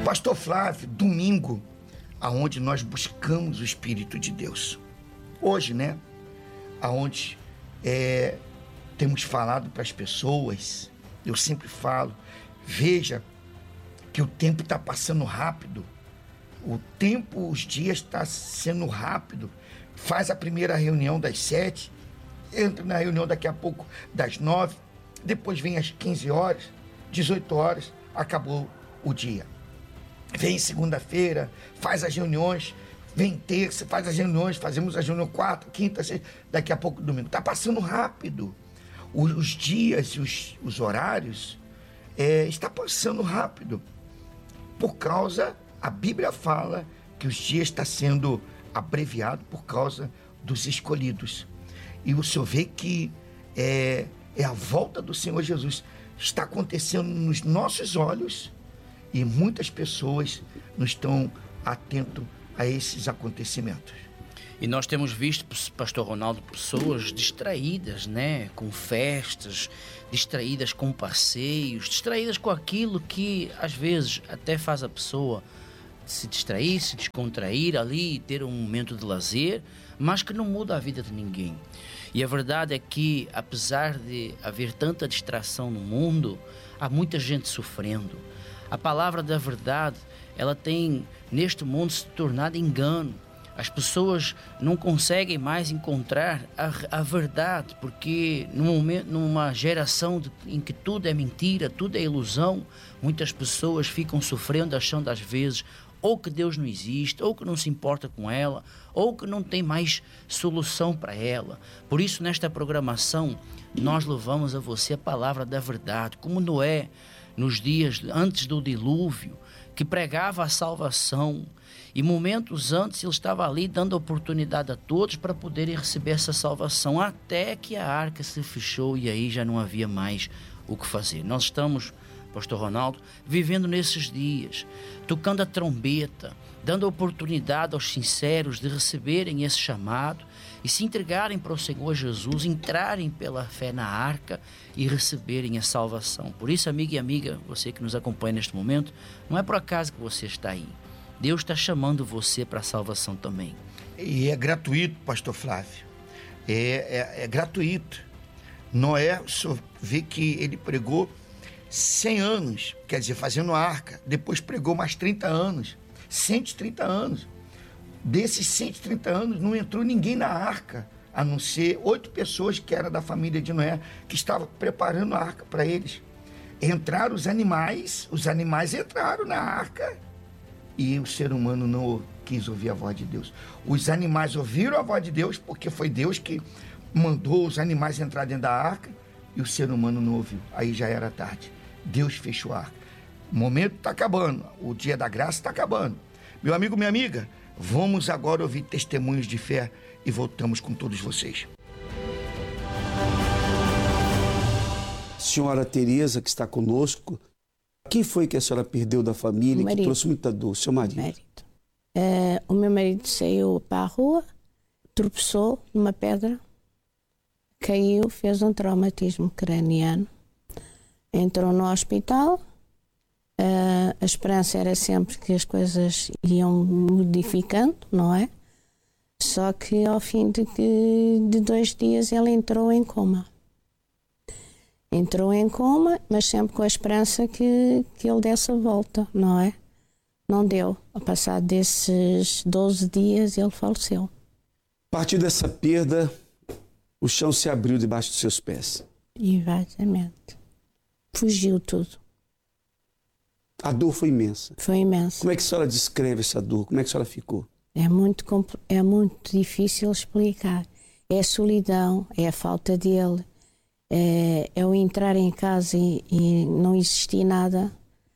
Pastor Flávio, domingo, aonde nós buscamos o Espírito de Deus. Hoje, né, aonde temos falado para as pessoas, eu sempre falo, veja que o tempo está passando rápido, o tempo, os dias está sendo rápido. Faz a primeira reunião das 7, entra na reunião daqui a pouco das 9, depois vem às 15 horas, 18 horas, acabou o dia. Vem segunda-feira, faz as reuniões, vem terça, faz as reuniões, fazemos a reunião quarta, quinta, sexta, daqui a pouco domingo. Está passando rápido. Os dias, os horários, está passando rápido. Por causa, a Bíblia fala que os dias estão sendo abreviados por causa dos escolhidos. E o senhor vê que é a volta do Senhor Jesus. Está acontecendo nos nossos olhos e muitas pessoas não estão atentas a esses acontecimentos. E nós temos visto, pastor Ronaldo, pessoas distraídas, né? Com festas, distraídas com passeios, distraídas com aquilo que às vezes até faz a pessoa se distrair, se descontrair ali, ter um momento de lazer, mas que não muda a vida de ninguém. E a verdade é que, apesar de haver tanta distração no mundo, há muita gente sofrendo. A palavra da verdade, ela tem neste mundo se tornado engano. As pessoas não conseguem mais encontrar a verdade, porque numa geração em que tudo é mentira, tudo é ilusão, muitas pessoas ficam sofrendo, achando às vezes ou que Deus não existe, ou que não se importa com ela, ou que não tem mais solução para ela. Por isso, nesta programação, nós levamos a você a palavra da verdade, como Noé, nos dias antes do dilúvio, que pregava a salvação, e momentos antes ele estava ali dando oportunidade a todos para poderem receber essa salvação, até que a arca se fechou e aí já não havia mais o que fazer. Nós estamos, pastor Ronaldo, vivendo nesses dias, tocando a trombeta, dando oportunidade aos sinceros de receberem esse chamado e se entregarem para o Senhor Jesus, entrarem pela fé na arca e receberem a salvação. Por isso, amigo e amiga, você que nos acompanha neste momento, não é por acaso que você está aí. Deus está chamando você para a salvação também. E é gratuito, pastor Flávio. É gratuito. Noé, o senhor vê que ele pregou 100 anos, quer dizer, fazendo a arca. Depois pregou mais 30 anos, 130 anos. Desses 130 anos não entrou ninguém na arca, a não ser 8 pessoas que eram da família de Noé, que estavam preparando a arca para eles. Entraram os animais entraram na arca e o ser humano não quis ouvir a voz de Deus. Os animais ouviram a voz de Deus porque foi Deus que mandou os animais entrar dentro da arca e o ser humano não ouviu. Aí já era tarde. Deus fechou a arca. O momento está acabando, o dia da graça está acabando. Meu amigo, minha amiga, vamos agora ouvir testemunhos de fé e voltamos com todos vocês. Senhora Tereza, que está conosco, quem foi que a senhora perdeu da família, que trouxe muita dor? Seu marido? O meu marido saiu para a rua, tropeçou numa pedra, caiu, fez um traumatismo craniano, entrou no hospital. A esperança era sempre que as coisas iam modificando, não é? Só que ao fim de 2 dias ele entrou em coma. Entrou em coma, mas sempre com a esperança que ele desse a volta, não é? Não deu. Ao passar desses 12 dias ele faleceu. A partir dessa perda, o chão se abriu debaixo dos seus pés. Exatamente. Fugiu tudo. A dor foi imensa. Foi imensa. Como é que a senhora descreve essa dor? Como é que a senhora ficou? É muito difícil explicar. É a solidão, é a falta dele, é o entrar em casa e não existir nada.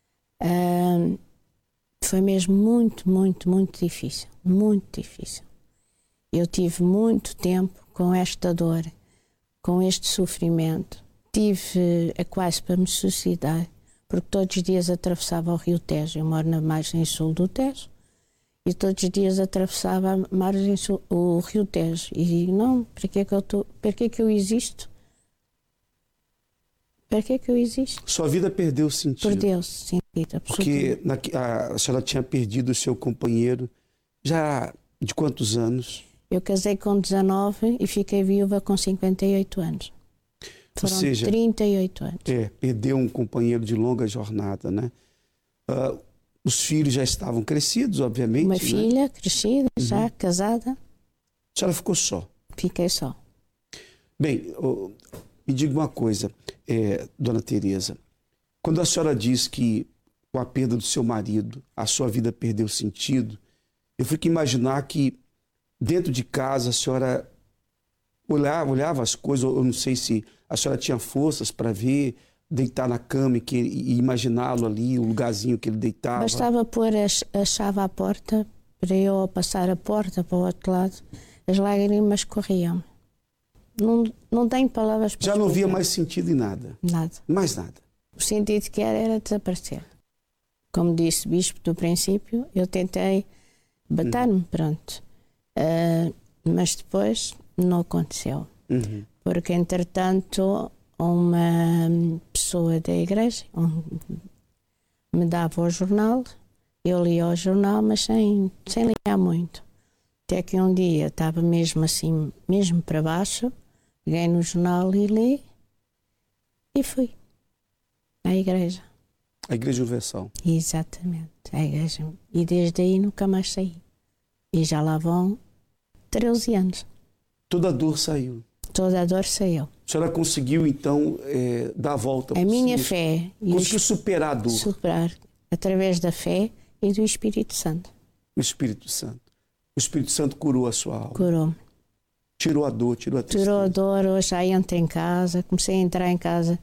Foi mesmo muito, muito, muito difícil. Muito difícil. Eu tive muito tempo com esta dor, com este sofrimento. Tive quase para me suicidar, porque todos os dias atravessava o Rio Tejo. Eu moro na margem sul do Tejo. E todos os dias atravessava a margem sul, o Rio Tejo. E digo, não, para que é que eu existo? Para que eu existo? Sua vida perdeu sentido. Perdeu sentido, porque a senhora tinha perdido o seu companheiro já de quantos anos? Eu casei com 19 e fiquei viúva com 58 anos. Foram 38 anos. Perdeu um companheiro de longa jornada, né? Os filhos já estavam crescidos, obviamente. Uma filha crescida, já casada. A senhora ficou só? Fiquei só. Bem, me diga uma coisa, dona Tereza. Quando a senhora diz que com a perda do seu marido, a sua vida perdeu sentido, eu fico imaginar que dentro de casa a senhora olhava as coisas, eu não sei se a senhora tinha forças para ver, deitar na cama e imaginá-lo ali, o lugarzinho que ele deitava. Bastava pôr a chave à porta para eu passar a porta para o outro lado. As lágrimas corriam. Não tenho palavras para Já não explicar. via mais sentido em nada? Nada. Mais nada? O sentido que era desaparecer. Como disse o bispo do princípio, eu tentei bater-me, pronto. Mas depois não aconteceu. Porque, entretanto, uma pessoa da igreja me dava o jornal, eu lia o jornal, mas sem ler muito. Até que um dia estava mesmo assim, mesmo para baixo, peguei no jornal e li e fui à igreja. A Igreja Universal. Exatamente, à igreja. E desde aí nunca mais saí. E já lá vão 13 anos. Toda a dor saiu. Toda a dor saiu. A senhora conseguiu, então, dar a volta. A minha fé. Conseguiu superar a dor. Superar, através da fé e do Espírito Santo. O Espírito Santo. O Espírito Santo curou a sua alma. Curou-me. Tirou a dor, tirou a tristeza. Tirou a dor, hoje já entro em casa, comecei a entrar em casa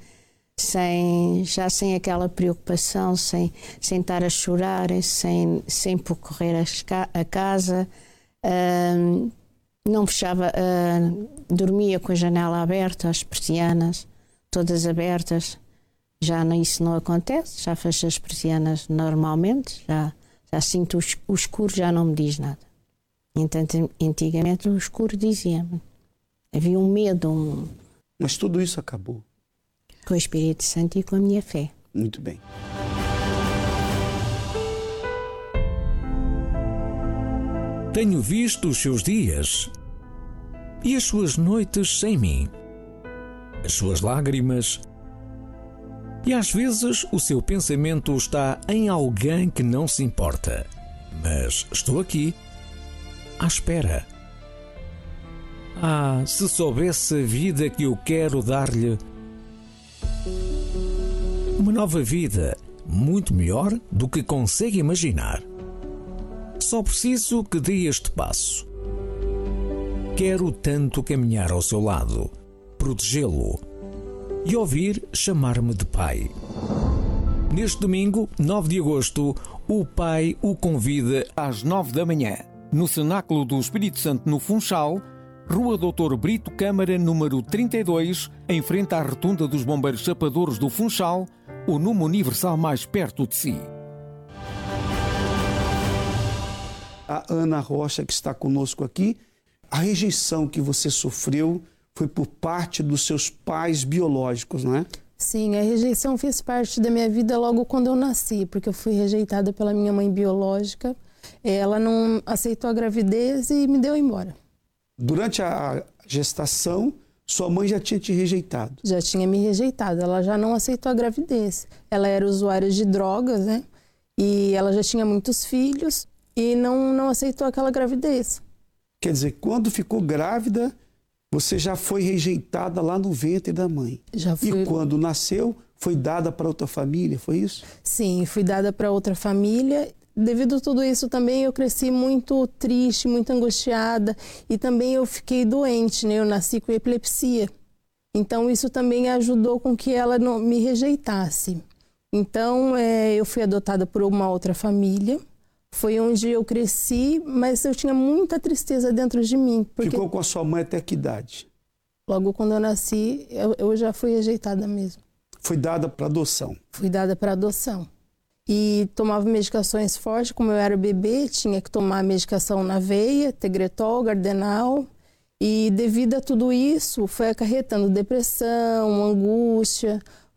sem aquela preocupação, sem estar a chorar, sem percorrer a casa. Não fechava, dormia com a janela aberta, as persianas todas abertas. Já isso não acontece, já fecho as persianas normalmente, já sinto o escuro, já não me diz nada. Entanto, antigamente o escuro dizia-me. Havia um medo. Mas tudo isso acabou. Com o Espírito Santo e com a minha fé. Muito bem. Tenho visto os seus dias e as suas noites sem mim, as suas lágrimas, e às vezes o seu pensamento está em alguém que não se importa. Mas estou aqui, à espera. Se soubesse a vida que eu quero dar-lhe. Uma nova vida, muito melhor do que consegue imaginar. Só preciso que dê este passo. Quero tanto caminhar ao seu lado, protegê-lo e ouvir chamar-me de pai. Neste domingo, 9 de agosto, o Pai o convida às 9 da manhã, no Cenáculo do Espírito Santo no Funchal, Rua Doutor Brito Câmara, número 32, em frente à Rotunda dos Bombeiros Chapadores do Funchal, o número universal mais perto de si. A Ana Rocha, que está conosco aqui, a rejeição que você sofreu foi por parte dos seus pais biológicos, não é? Sim, a rejeição fez parte da minha vida logo quando eu nasci, porque eu fui rejeitada pela minha mãe biológica. Ela não aceitou a gravidez e me deu embora. Durante a gestação, sua mãe já tinha te rejeitado? Já tinha me rejeitado, ela já não aceitou a gravidez. Ela era usuária de drogas, né? E ela já tinha muitos filhos e não aceitou aquela gravidez. Quer dizer, quando ficou grávida, você já foi rejeitada lá no ventre da mãe. Já fui. E quando nasceu, foi dada para outra família, foi isso? Sim, fui dada para outra família. Devido a tudo isso também eu cresci muito triste, muito angustiada e também eu fiquei doente, né? Eu nasci com epilepsia. Então isso também ajudou com que ela não me rejeitasse. Então eu fui adotada por uma outra família. Foi onde eu cresci, mas eu tinha muita tristeza dentro de mim. Ficou com a sua mãe até que idade? Logo quando eu nasci, eu já fui rejeitada mesmo. Foi dada para adoção? Fui dada para adoção. E tomava medicações fortes, como eu era bebê, tinha que tomar medicação na veia, Tegretol, Gardenal. E devido a tudo isso, foi acarretando depressão, angústia.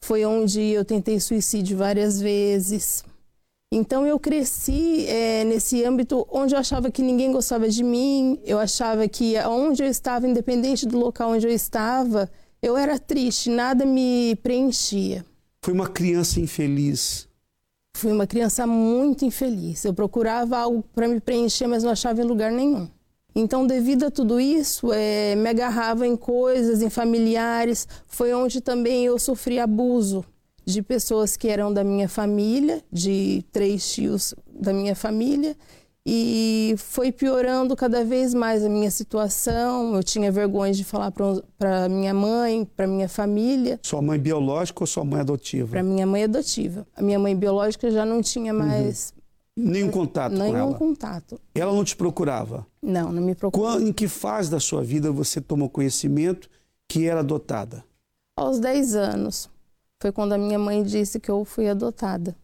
Foi onde eu tentei suicídio várias vezes. Então eu cresci nesse âmbito onde eu achava que ninguém gostava de mim, eu achava que onde eu estava, independente do local onde eu estava, eu era triste, nada me preenchia. Foi uma criança infeliz. Fui uma criança muito infeliz. Eu procurava algo para me preencher, mas não achava em lugar nenhum. Então, devido a tudo isso, me agarrava em coisas, em familiares. Foi onde também eu sofri abuso de pessoas que eram da minha família, de 3 tios da minha família, e foi piorando cada vez mais a minha situação. Eu tinha vergonha de falar para minha mãe, para minha família. Sua mãe biológica ou sua mãe adotiva? Para minha mãe adotiva. A minha mãe biológica já não tinha mais... Nenhum contato com ela? Nenhum contato. Ela não te procurava? Não, não me procurava. Em que fase da sua vida você tomou conhecimento que era adotada? Aos 10 anos. Foi quando a minha mãe disse que eu fui adotada.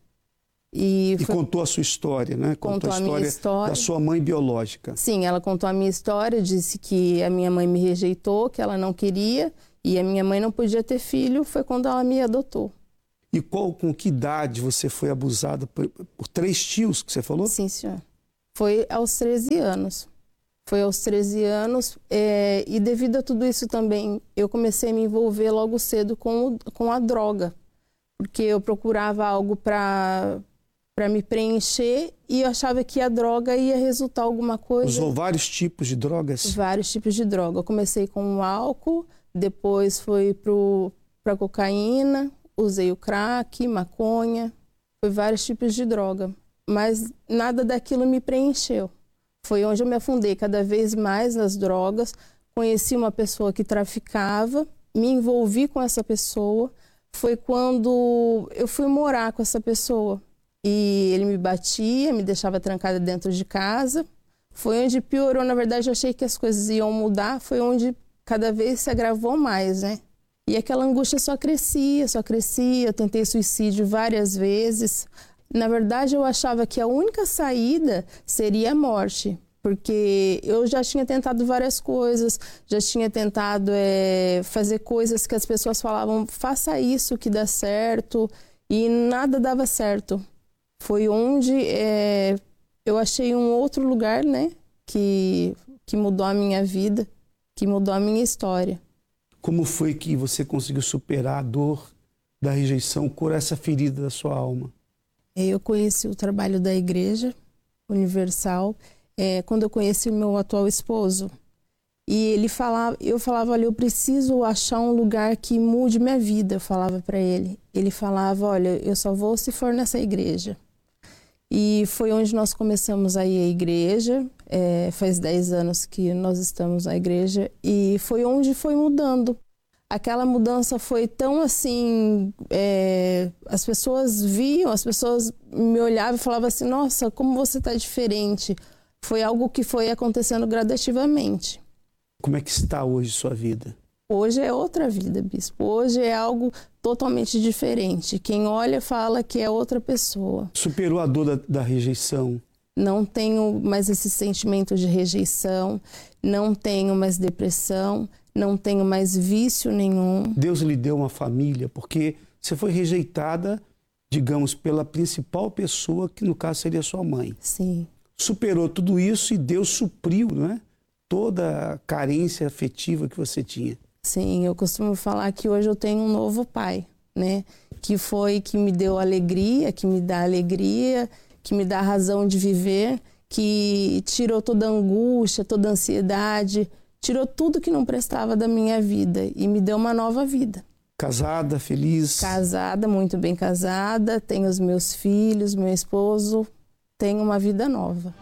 E contou a sua história, né? Contou a minha história da sua mãe biológica. Sim, ela contou a minha história, disse que a minha mãe me rejeitou, que ela não queria, e a minha mãe não podia ter filho, foi quando ela me adotou. E com que idade você foi abusada por 3 tios que você falou? Sim, senhor. Foi aos 13 anos. Foi aos 13 anos, e devido a tudo isso também, eu comecei a me envolver logo cedo com a droga, porque eu procurava algo para me preencher e eu achava que a droga ia resultar alguma coisa. Usou vários tipos de drogas? Vários tipos de droga. Eu comecei com o álcool, depois foi para cocaína, usei o crack, maconha, foi vários tipos de droga, mas nada daquilo me preencheu. Foi onde eu me afundei cada vez mais nas drogas, conheci uma pessoa que traficava, me envolvi com essa pessoa. Foi quando eu fui morar com essa pessoa e ele me batia, me deixava trancada dentro de casa. Foi onde piorou, na verdade eu achei que as coisas iam mudar, foi onde cada vez se agravou mais, né? E aquela angústia só crescia, eu tentei suicídio várias vezes. Na verdade, eu achava que a única saída seria a morte, porque eu já tinha tentado várias coisas, já tinha tentado fazer coisas que as pessoas falavam, faça isso que dá certo, e nada dava certo. Foi onde eu achei um outro lugar, né, que mudou a minha vida, que mudou a minha história. Como foi que você conseguiu superar a dor da rejeição, curar essa ferida da sua alma? Eu conheci o trabalho da Igreja Universal quando eu conheci o meu atual esposo. E eu falava, olha, eu preciso achar um lugar que mude minha vida, eu falava para ele. Ele falava, olha, eu só vou se for nessa igreja. E foi onde nós começamos a ir à igreja, faz 10 anos que nós estamos na igreja, e foi onde foi mudando. Aquela mudança foi tão assim, as pessoas viam, as pessoas me olhavam e falavam assim, nossa, como você está diferente. Foi algo que foi acontecendo gradativamente. Como é que está hoje sua vida? Hoje é outra vida, bispo. Hoje é algo totalmente diferente. Quem olha fala que é outra pessoa. Superou a dor da rejeição? Não tenho mais esse sentimento de rejeição, não tenho mais depressão, não tenho mais vício nenhum. Deus lhe deu uma família, porque você foi rejeitada, digamos, pela principal pessoa, que no caso seria sua mãe. Sim. Superou tudo isso e Deus supriu, não é? Toda a carência afetiva que você tinha. Sim, eu costumo falar que hoje eu tenho um novo pai, né? Que me deu alegria, que me dá alegria, que me dá razão de viver, que tirou toda a angústia, toda a ansiedade, tirou tudo que não prestava da minha vida e me deu uma nova vida. Casada, feliz? Casada, muito bem casada, tenho os meus filhos, meu esposo, tenho uma vida nova.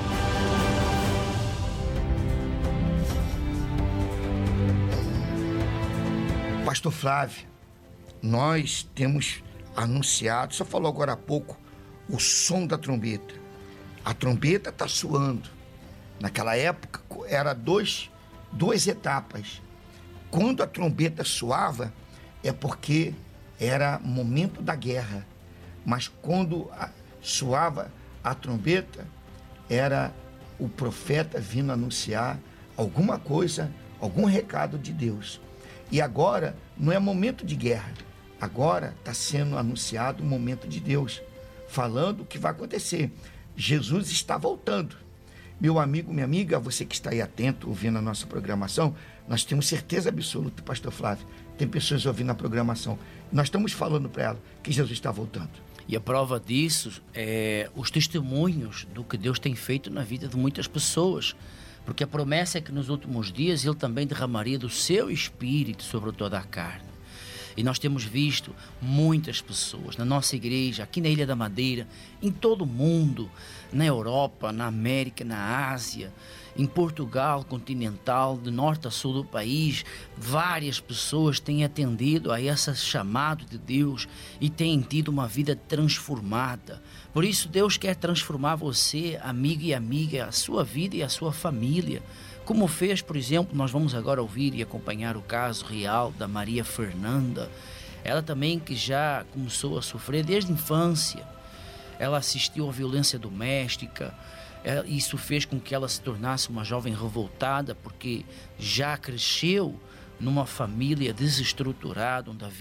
Pastor Flávio, nós temos anunciado, só falou agora há pouco, o som da trombeta. A trombeta está soando. Naquela época, era duas etapas. Quando a trombeta soava, é porque era momento da guerra. Mas quando soava a trombeta, era o profeta vindo anunciar alguma coisa, algum recado de Deus. E agora não é momento de guerra. Agora está sendo anunciado o momento de Deus, falando o que vai acontecer. Jesus está voltando. Meu amigo, minha amiga, você que está aí atento, ouvindo a nossa programação, nós temos certeza absoluta, pastor Flávio, tem pessoas ouvindo a programação. Nós estamos falando para ela que Jesus está voltando. E a prova disso é os testemunhos do que Deus tem feito na vida de muitas pessoas. Porque a promessa é que nos últimos dias Ele também derramaria do seu Espírito sobre toda a carne. E nós temos visto muitas pessoas na nossa igreja, aqui na Ilha da Madeira, em todo o mundo, na Europa, na América, na Ásia, em Portugal continental, de norte a sul do país. Várias pessoas têm atendido a esse chamado de Deus e têm tido uma vida transformada. Por isso Deus quer transformar você, amigo e amiga, a sua vida e a sua família. Como fez, por exemplo, nós vamos agora ouvir e acompanhar o caso real da Maria Fernanda. Ela também que já começou a sofrer desde a infância. Ela assistiu à violência doméstica. Isso fez com que ela se tornasse uma jovem revoltada, porque já cresceu numa família desestruturada, onde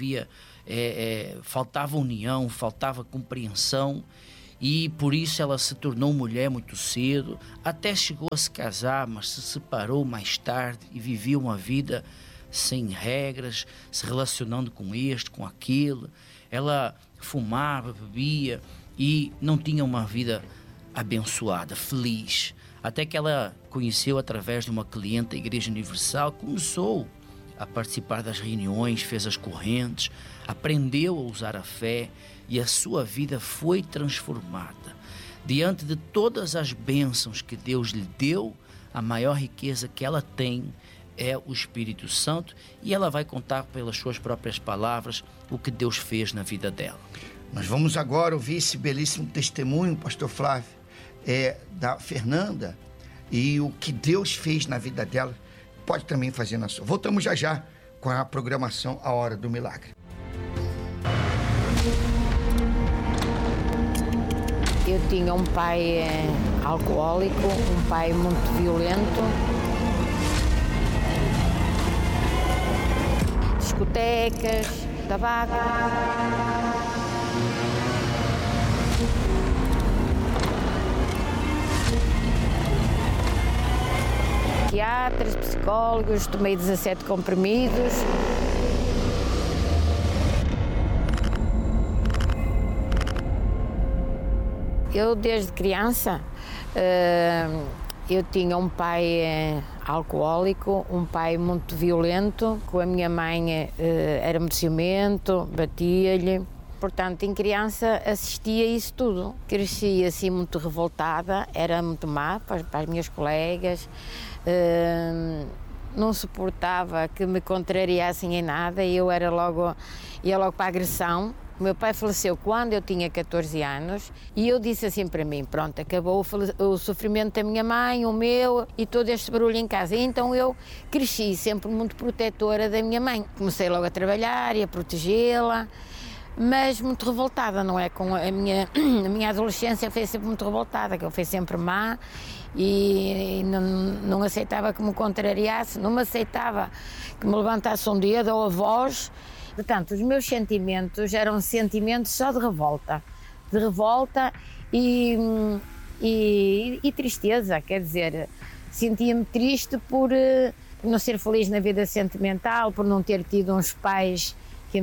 faltava união, faltava compreensão. E por isso ela se tornou mulher muito cedo, até chegou a se casar, mas se separou mais tarde e vivia uma vida sem regras, se relacionando com este, com aquilo. Ela fumava, bebia e não tinha uma vida abençoada, feliz. Até que ela conheceu através de uma cliente da Igreja Universal, começou a participar das reuniões, fez as correntes, aprendeu a usar a fé e a sua vida foi transformada. Diante de todas as bênçãos que Deus lhe deu, a maior riqueza que ela tem é o Espírito Santo, e ela vai contar pelas suas próprias palavras o que Deus fez na vida dela. Nós vamos agora ouvir esse belíssimo testemunho, pastor Flávio, da Fernanda, e o que Deus fez na vida dela, pode também fazer na sua. Voltamos já já com a programação A Hora do Milagre. Eu tinha um pai alcoólico, um pai muito violento. Discotecas, tabaco. Psiquiatras, psicólogos, tomei 17 comprimidos. Eu, desde criança, eu tinha um pai alcoólico, um pai muito violento, com a minha mãe era muito ciumento, batia-lhe. Portanto, em criança assistia a isso tudo. Cresci assim muito revoltada, era muito má para as minhas colegas, não suportava que me contrariassem em nada e eu ia logo para a agressão. O meu pai faleceu quando eu tinha 14 anos e eu disse assim para mim, pronto, acabou o sofrimento da minha mãe, o meu e todo este barulho em casa. E então eu cresci sempre muito protetora da minha mãe. Comecei logo a trabalhar e a protegê-la, mas muito revoltada, não é? Com a minha adolescência foi sempre muito revoltada, que eu fui sempre má e não aceitava que me contrariasse, não me aceitava que me levantasse um dedo ou a voz. Portanto, os meus sentimentos eram sentimentos só de revolta e tristeza, quer dizer, sentia-me triste por não ser feliz na vida sentimental, por não ter tido um pai que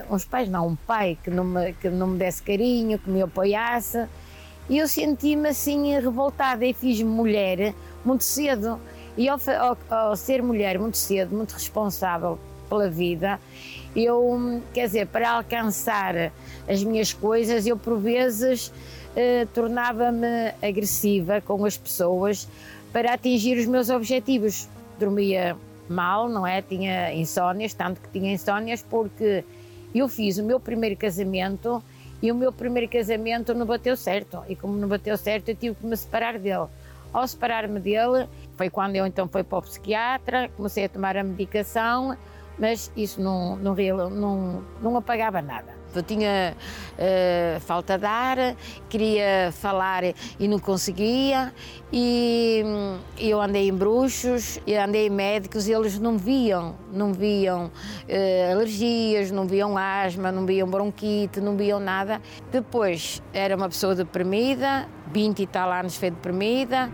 não me desse carinho, que me apoiasse, e eu senti-me assim revoltada e fiz-me mulher muito cedo, e ao ser mulher muito cedo, muito responsável pela vida, eu, quer dizer, para alcançar as minhas coisas, eu por vezes tornava-me agressiva com as pessoas para atingir os meus objetivos. Dormia mal, não é? Tinha insónias, tanto que tinha insónias porque eu fiz o meu primeiro casamento e o meu primeiro casamento não bateu certo. E como não bateu certo, eu tive que me separar dele. Ao separar-me dele, foi quando eu então fui para o psiquiatra, comecei a tomar a medicação, mas isso não apagava nada. Eu tinha falta de ar, queria falar e não conseguia, e eu andei em bruxos, e andei em médicos e eles não viam alergias, não viam asma, não viam bronquite, não viam nada. Depois era uma pessoa deprimida, 20 e tal anos foi deprimida.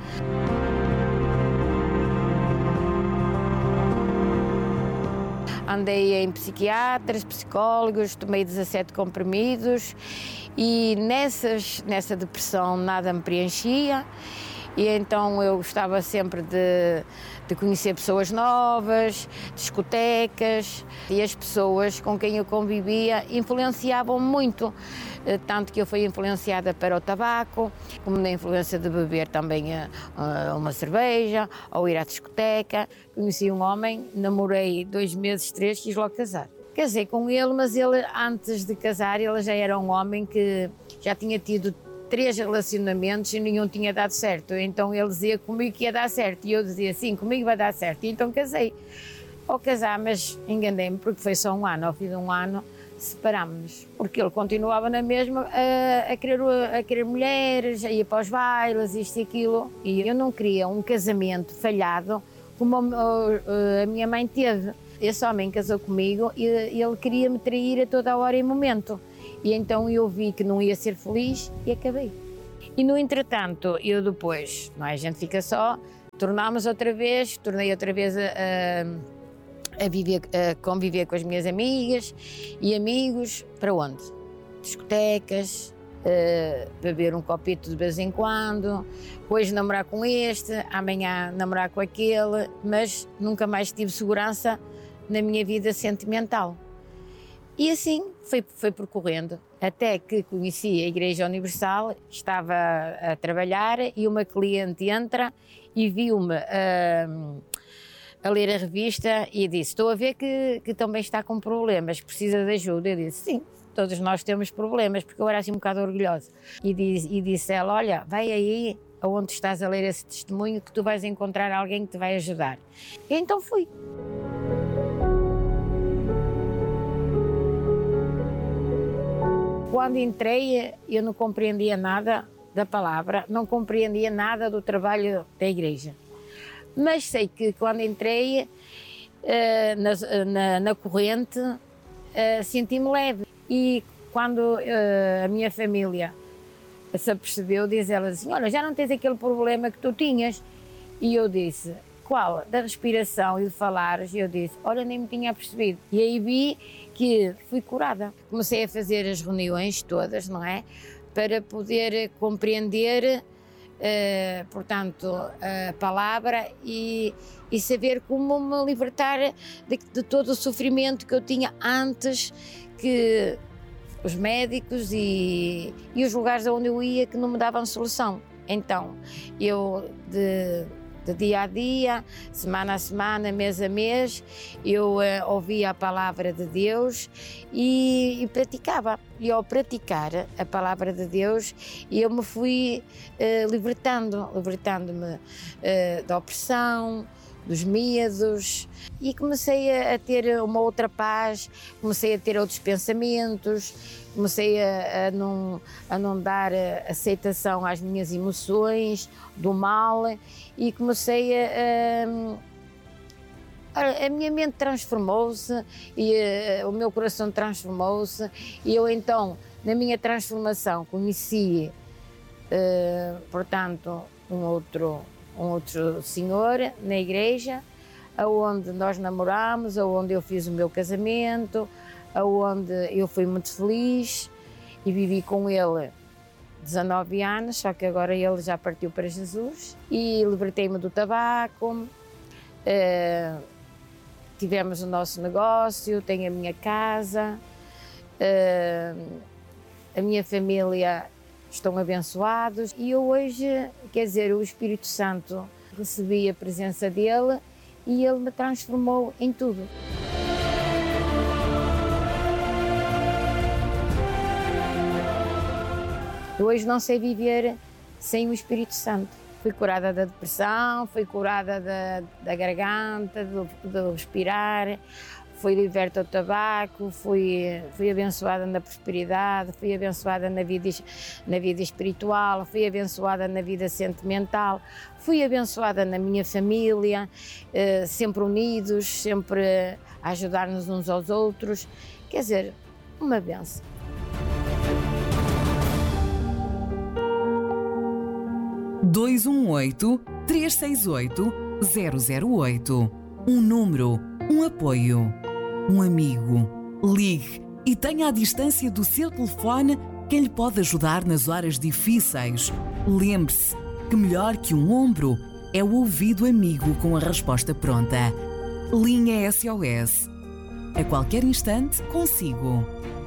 Andei em psiquiatras, psicólogos, tomei 17 comprimidos e nessa depressão nada me preenchia, e então eu gostava sempre de conhecer pessoas novas, discotecas, e as pessoas com quem eu convivia influenciavam muito, tanto que eu fui influenciada para o tabaco, como na influência de beber também uma cerveja ou ir à discoteca. Conheci um homem, namorei 2 meses, 3, quis logo casar. Casei com ele, mas ele, antes de casar, ele já era um homem que já tinha tido 3 relacionamentos e nenhum tinha dado certo. Então ele dizia comigo que ia dar certo e eu dizia sim, comigo vai dar certo. E então casei. Ao casar, mas enganei-me porque foi só um ano. Ao fim de um ano separámos-nos, porque ele continuava na mesma a querer mulheres, a ir para os bailes, isto e aquilo. E eu não queria um casamento falhado como a minha mãe teve. Esse homem casou comigo e ele queria me trair a toda a hora e momento. E então eu vi que não ia ser feliz e acabei. E no entretanto, eu depois, não é, a gente fica só, tornei outra vez a conviver com as minhas amigas e amigos. Para onde? Discotecas, beber um copito de vez em quando, hoje namorar com este, amanhã namorar com aquele, mas nunca mais tive segurança na minha vida sentimental. E assim foi percorrendo, até que conheci a Igreja Universal, estava a trabalhar e uma cliente entra e viu-me a ler a revista e disse: estou a ver que também está com problemas, precisa de ajuda. Eu disse: sim, todos nós temos problemas, porque eu era assim um bocado orgulhosa. E disse ela: olha, vai aí aonde estás a ler esse testemunho que tu vais encontrar alguém que te vai ajudar. E então fui. Quando entrei, eu não compreendia nada da palavra, não compreendia nada do trabalho da igreja. Mas sei que quando entrei na corrente, senti-me leve. E quando a minha família se apercebeu, diz ela assim: olha, já não tens aquele problema que tu tinhas? E eu disse: qual? Da respiração e de falares. E eu disse: olha, nem me tinha percebido. E aí vi que fui curada. Comecei a fazer as reuniões todas, não é? Para poder compreender, portanto, a palavra e saber como me libertar de todo o sofrimento que eu tinha antes, que os médicos e os lugares onde eu ia que não me davam solução. Então, eu de dia a dia, semana a semana, mês a mês, eu ouvia a palavra de Deus e praticava. E ao praticar a palavra de Deus, eu me fui libertando-me da opressão, dos medos, e comecei a ter uma outra paz, comecei a ter outros pensamentos, comecei a não dar aceitação às minhas emoções, do mal, e comecei a minha mente transformou-se e o meu coração transformou-se, e eu então, na minha transformação, conheci, portanto, um outro senhor na igreja, aonde nós namorámos, aonde eu fiz o meu casamento, aonde eu fui muito feliz e vivi com ele 19 anos, só que agora ele já partiu para Jesus, e libertei-me do tabaco, tivemos o nosso negócio, tenho a minha casa, a minha família estão abençoados, e eu hoje, quer dizer, o Espírito Santo, recebi a presença dele e ele me transformou em tudo. Eu hoje não sei viver sem o Espírito Santo. Fui curada da depressão, fui curada da garganta, do respirar, fui liberta do tabaco, fui abençoada na prosperidade, fui abençoada na vida espiritual, fui abençoada na vida sentimental, fui abençoada na minha família, sempre unidos, sempre a ajudar-nos uns aos outros. Quer dizer, uma bênção. (218-368-008). Um número, um apoio, um amigo. Ligue e tenha à distância do seu telefone quem lhe pode ajudar nas horas difíceis. Lembre-se que melhor que um ombro é o ouvido amigo com a resposta pronta. Linha SOS. A qualquer instante, consigo.